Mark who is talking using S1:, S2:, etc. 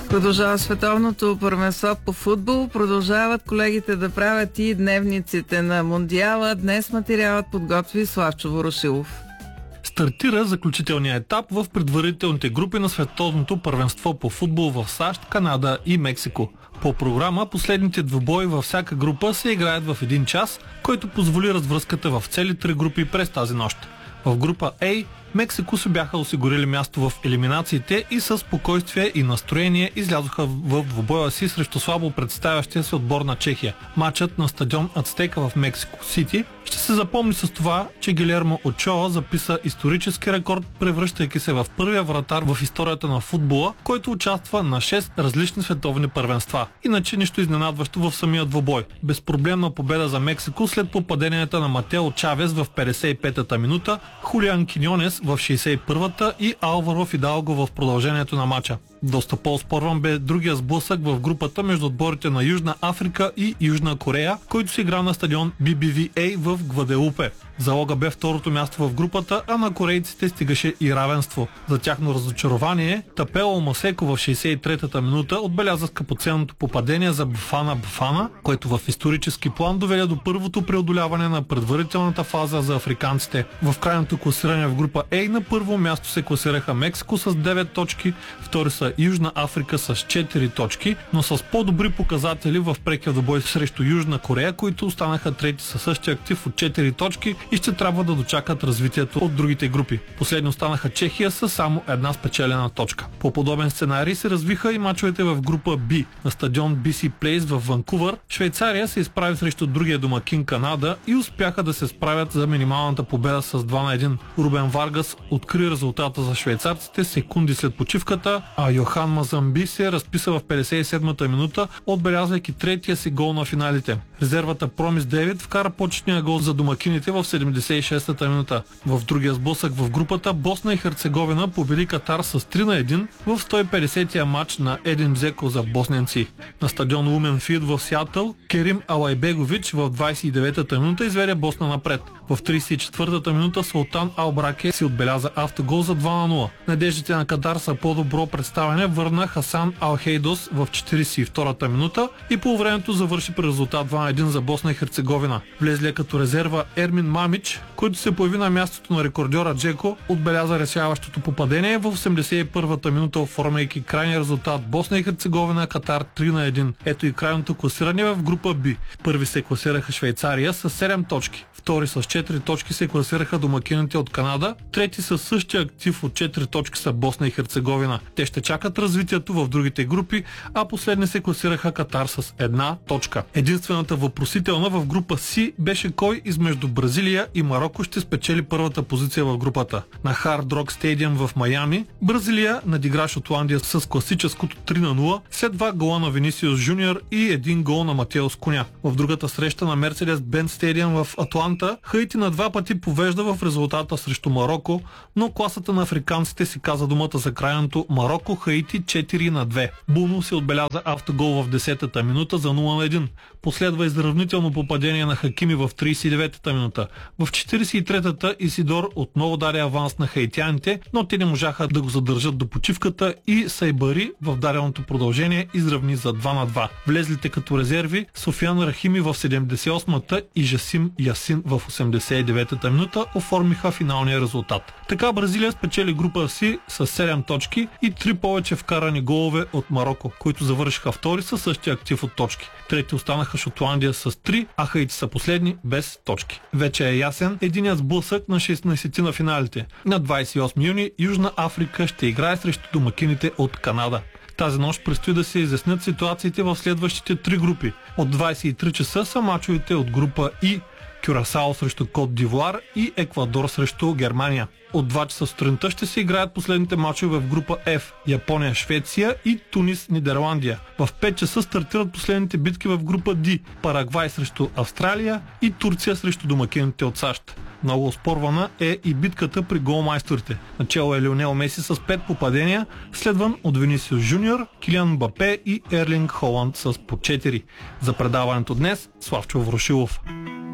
S1: Продължава световното първенство по футбол. Продължават колегите да правят и дневниците на Мондиала. Днес материалът подготви Славчо Ворошилов.
S2: Стартира заключителния етап в предварителните групи на световното първенство по футбол в САЩ, Канада и Мексико. По програма последните двубои във всяка група се играят в 1 час, който позволи развръзката в цели 3 групи през тази нощ. В група А Мексико се бяха осигурили място в елиминациите и със спокойствие и настроение излязоха в двубоя си срещу слабо представящия се отбор на Чехия. Матчът на стадион Ацтека в Мексико Сити ще се запомни с това, че Гилермо Очоа записа исторически рекорд, превръщайки се в първия вратар в историята на футбола, който участва на 6 различни световни първенства. Иначе нищо изненадващо в самия двубой. Безпроблемна победа за Мексико след попаденията на Матео Чавес в 55-та минута, Хулиан Киньонес в 61-та и Алваро Фидалго в продължението на матча. Доста по-спорван бе другия сблъсък в групата между отборите на Южна Африка и Южна Корея, който се игра на стадион BBVA в Гваделупе. Залога бе второто място в групата, а на корейците стигаше и равенство. За тяхно разочарование, Тапело Масеко в 63-та минута отбеляза скъпоценното попадение за Бафана, което в исторически план доведе до първото преодоляване на предварителната фаза за африканците. В крайното класиране в група А на първо място се класираха Мексико с 9 точки, втори са Южна Африка с 4 точки, но с по-добри показатели в прекия двубой срещу Южна Корея, които останаха трети със същия актив от 4 точки и ще трябва да дочакат развитието от другите групи. Последни останаха Чехия с само една спечелена точка. По подобен сценарий се развиха и мачовете в група Б на стадион BC Place в Ванкувър. Швейцария се изправи срещу другия домакин Канада и успяха да се справят за минималната победа с 2-1. Рубен Варгас откри резултата за швейцарците секунди след почивката, а Йохан Мазамби се разписа в 57-та минута, отбелязвайки третия си гол на финалите. Резервата Промис Дейвид вкара почетния гол за домакините в 76-та минута. В другия сблъсък в групата Босна и Херцеговина победи Катар с 3-1 в 150-тия матч на Един Дзеко за босненци. На стадион Умен Фид в Сиатъл Керим Алайбегович в 29-та минута изведе Босна напред. В 34-та минута Султан Албраке си отбеляза автогол за 2-0. Надеждите на Катар са по-добро представяне върна Хасан Алхейдос в 42-та минута и по времето завърши при резултат 2-1 за Босна и Херцеговина. Влезлия като резерва Ермин Мамич, който се появи на мястото на рекордьора Джеко, отбеляза решаващото попадение в 81-та минута, оформяйки крайния резултат Босна и Херцеговина Катар 3-1. Ето и крайното класиране в група Б. Първи се класираха Швейцария с 7 точки. Втори с 4 точки се класираха домакините от Канада. Трети със същия актив от 4 точки са Босна и Херцеговина. Те ще чакат развитието в другите групи, а последни се класираха Катар с 1 точка. Единствената въпросителна в група С беше кой измежду Бразилия и Мароко ще спечели първата позиция в групата. На Hard Rock Stadium в Майами Бразилия надигра Шотландия с класическото 3-0 след 2 гола на Винисиус Жуниор и 1 гол на Матеос Куня. В другата среща на Mercedes-Benz Stadium в Атланта Хаити на 2 пъти повежда в резултата срещу Мароко, но класата на африканците си каза думата за крайното Мароко Хаити 4-2. Буно се отбеляза автогол в 10-та минута за 0-1. Последва изравнително попадение на Хакими в 39-та минута. В 43-та Исидор отново даде аванс на хаитяните, но те не можаха да го задържат до почивката и Сайбари в даденото продължение изравни за 2-2. Влезлите като резерви Софиян Рахими в 78-та и Жасим Ясин в 89-та минута оформиха финалния резултат. Така Бразилия спечели група си с 7 точки и 3 повече вкарани голове от Мароко, които завършиха втори със същия актив от точки. Трети останаха Шотландия с 3, а Хаити са последни без точки. Вече е ясен единият сблъсък на 16 на финалите. На 28 юни Южна Африка ще играе срещу домакините от Канада. Тази нощ предстои да се изяснят ситуациите в следващите 3 групи. От 23 часа са мачовете от група И. Кюрасао срещу Кот Дивуар и Еквадор срещу Германия. От 2 часа сутринта ще се играят последните мачове в група F. Япония, Швеция и Тунис, Нидерландия. В 5 часа стартират последните битки в група D. Парагвай срещу Австралия и Турция срещу домакините от САЩ. Много оспорвана е и битката при голмайсторите. Начало е Лионел Меси с 5 попадения, следван от Винисиус Жуниор, Килиан Мбапе и Ерлинг Холанд с по 4. За предаването днес Славчо Ворошилов.